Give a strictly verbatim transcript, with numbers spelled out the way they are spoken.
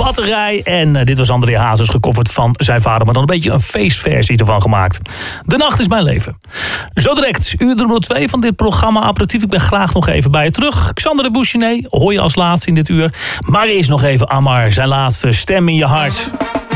Batterij. En uh, dit was André Hazes gecoverd van zijn vader, maar dan een beetje een feestversie ervan gemaakt. De nacht is mijn leven. Zo direct, uur nummer twee van dit programma Aperitief. Ik ben graag nog even bij je terug. Xander de Bouchinet hoor je als laatste in dit uur. Maar eerst nog even Ammar, zijn laatste Stem in je hart.